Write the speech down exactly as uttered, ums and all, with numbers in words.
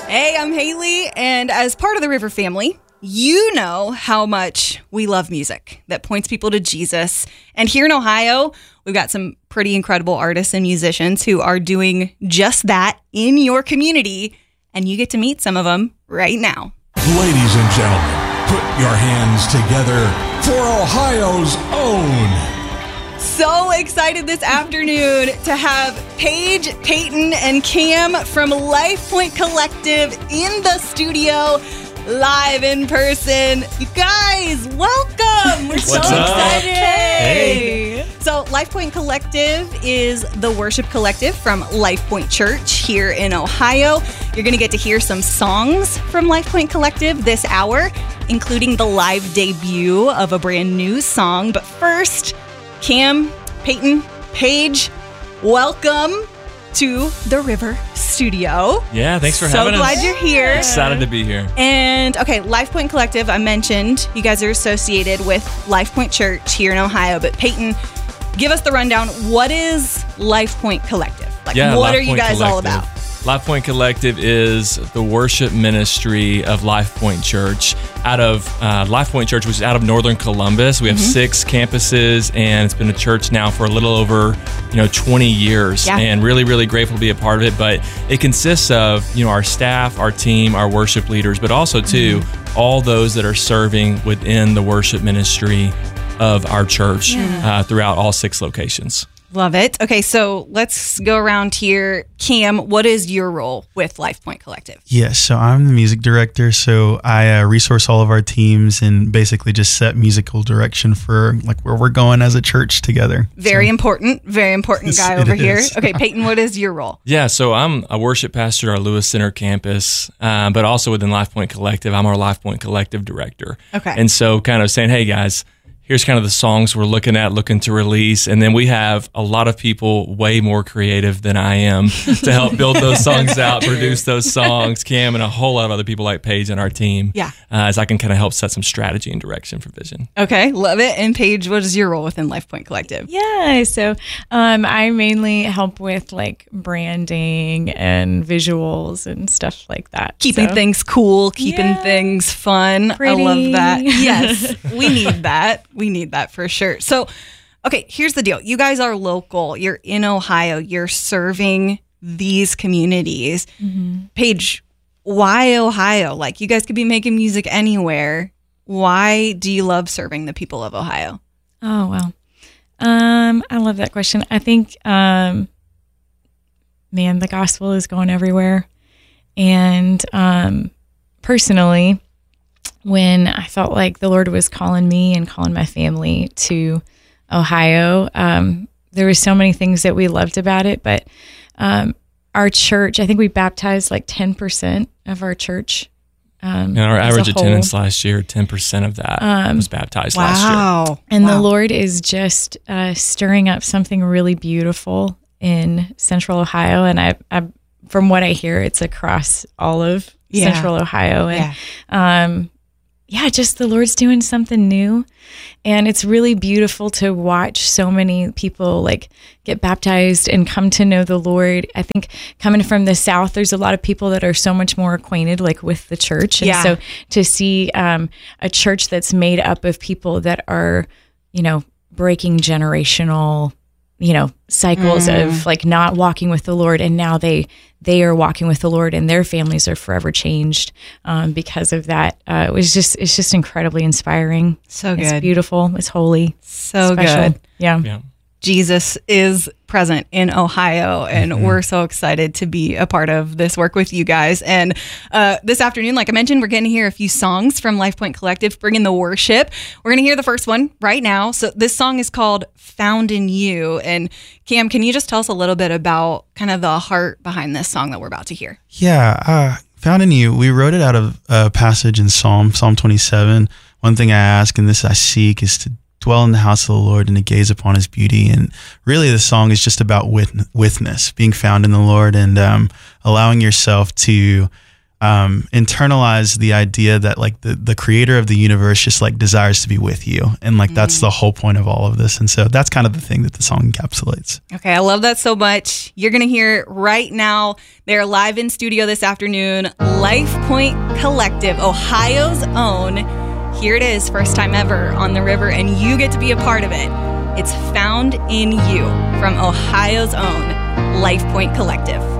Hey, I'm Haley, and as part of the River family, you know how much we love music that points people to Jesus. And here in Ohio, we've got some pretty incredible artists and musicians who are doing just that in your community, and you get to meet some of them right now. Ladies and gentlemen, put your hands together for Ohio's own. So excited this afternoon to have Paige, Peyton, and Cam from Life Point Collective in the studio, live in person. You guys, welcome. We're so What's up? excited. Hey. So Life Point Collective is the worship collective from Life Point Church here in Ohio. You're going to get to hear some songs from Life Point Collective this hour, including the live debut of a brand new song. But first, Cam, Peyton, Paige, welcome to the River Studio. Yeah, thanks for so having us. So glad you're here. Excited to be here. And okay, Life Point Collective, I mentioned you guys are associated with Life Point Church here in Ohio, but Peyton, give us the rundown. What is Life Point Collective? Like, yeah, what Life are you Point guys Collective. all about? Life Point Collective is the worship ministry of Life Point Church out of uh, Life Point Church, which is out of Northern Columbus. We have mm-hmm. six campuses, and it's been a church now for a little over, you know, twenty years, yeah. and really, really grateful to be a part of it. But it consists of, you know, our staff, our team, our worship leaders, but also too mm-hmm. all those that are serving within the worship ministry of our church yeah. uh, throughout all six locations. Love it. Okay, so let's go around here. Cam, what is your role with Life Point Collective? Yes, so I'm the music director, so I uh, resource all of our teams and basically just set musical direction for like where we're going as a church together. Very so. important, very important guy Yes, over it here. is. Okay, Peyton, what is your role? Yeah, so I'm a worship pastor at our Lewis Center campus, uh, but also within Life Point Collective, I'm our Life Point Collective director. Okay. And so kind of saying, hey guys, here's kind of the songs we're looking at, looking to release. And then we have a lot of people way more creative than I am to help build those songs out, produce those songs. Cam and a whole lot of other people like Paige and our team. Yeah. Uh, as I can kind of help set some strategy and direction for vision. Okay, love it. And Paige, what is your role within Life Point Collective? Yeah, so um, I mainly help with like branding and visuals and stuff like that. Keeping so. things cool, keeping Yeah. things fun. Pretty. I love that. Yes, we need that. We need that for sure. So, okay, here's the deal. You guys are local. You're in Ohio. You're serving these communities. Mm-hmm. Paige, why Ohio? Like, you guys could be making music anywhere. Why do you love serving the people of Ohio? Oh, well, um, I love that question. I think, um, man, the gospel is going everywhere. And um, personally, when I felt like the Lord was calling me and calling my family to Ohio, um, there were so many things that we loved about it. But um, our church, I think we baptized like ten percent of our church. Um, and our average as a attendance whole. last year, ten percent of that Um, was baptized wow. last year. And wow. the Lord is just uh, stirring up something really beautiful in Central Ohio. And I, I from what I hear, it's across all of Yeah. Central Ohio. And Yeah. um, yeah, just the Lord's doing something new. And it's really beautiful to watch so many people like get baptized and come to know the Lord. I think coming from the South, there's a lot of people that are so much more acquainted like with the church. And Yeah. so to see um, a church that's made up of people that are, you know, breaking generational, you know, cycles Mm. of like not walking with the Lord, and now they they are walking with the Lord, and their families are forever changed um, because of that. Uh, it was just it's just incredibly inspiring. So It's good. beautiful. It's holy. So Special. good. Yeah. Yeah. Jesus is present in Ohio, and Mm-hmm. we're so excited to be a part of this work with you guys. And uh, this afternoon, like I mentioned, we're getting to hear a few songs from Life Point Collective, bringing the worship. We're going to hear the first one right now. So this song is called Found in You. And Cam, can you just tell us a little bit about kind of the heart behind this song that we're about to hear? Yeah, uh, Found in You, we wrote it out of a passage in Psalm, Psalm twenty-seven. One thing I ask, and this I seek, is to dwell in the house of the Lord and to gaze upon his beauty. And really the song is just about with, witness, being found in the Lord, and um, allowing yourself to um, internalize the idea that like the, the creator of the universe just like desires to be with you. And like, mm. that's the whole point of all of this. And so that's kind of the thing that the song encapsulates. Okay. I love that so much. You're going to hear it right now. They're live in studio this afternoon. Life Point Collective, Ohio's own. Here it is, first time ever on the river, and you get to be a part of it. It's Found in You from Ohio's own Life Point Collective.